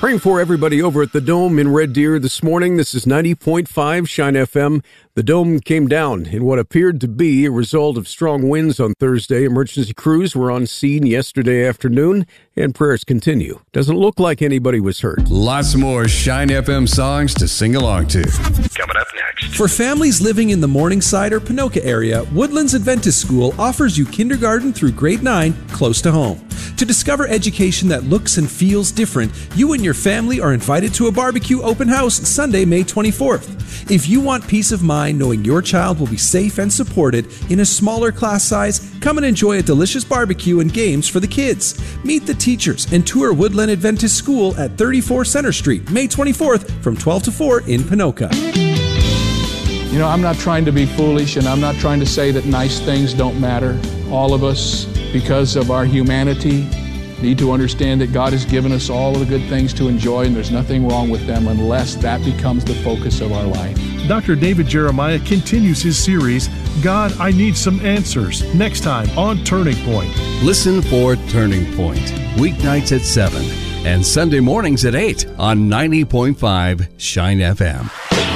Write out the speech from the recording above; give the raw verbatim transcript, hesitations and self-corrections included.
Praying for everybody over at the Dome in Red Deer this morning. This is ninety point five Shine F M. The Dome came down in what appeared to be a result of strong winds on Thursday. Emergency crews were on scene yesterday afternoon, and prayers continue. Doesn't look like anybody was hurt. Lots more Shine F M songs to sing along to. Coming up next. For families living in the Morningside or Ponoka area, Woodlands Adventist School offers you kindergarten through grade nine close to home. To discover education that looks and feels different, you and your family are invited to a barbecue open house Sunday, May twenty-fourth. If you want peace of mind knowing your child will be safe and supported in a smaller class size, come and enjoy a delicious barbecue and games for the kids. Meet the teachers and tour Woodland Adventist School at thirty-four Center Street, May twenty-fourth from twelve to four in Ponoka. You know, I'm not trying to be foolish, and I'm not trying to say that nice things don't matter. All of us, because of our humanity, need to understand that God has given us all of the good things to enjoy, and there's nothing wrong with them unless that becomes the focus of our life. Doctor David Jeremiah continues his series, God, I Need Some Answers, next time on Turning Point. Listen for Turning Point, weeknights at seven and Sunday mornings at eight on ninety point five Shine F M.